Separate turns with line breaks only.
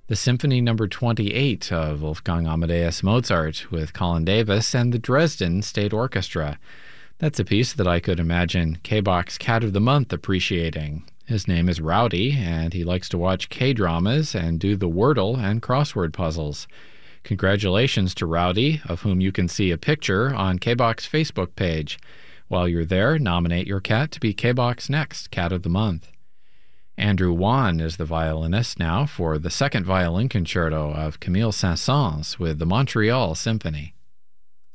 The Symphony Number 28 of Wolfgang Amadeus Mozart with Colin Davis and the Dresden State Orchestra. That's a piece that I could imagine K-Bach's Cat of the Month appreciating. His name is Rowdy, and he likes to watch K-dramas and do the Wordle and crossword puzzles. Congratulations to Rowdy, of whom you can see a picture on K-Bach's Facebook page. While you're there, nominate your cat to be K-Bach's next Cat of the Month. Andrew Wan is the violinist now for the second violin concerto of Camille Saint-Saëns with the Montreal Symphony.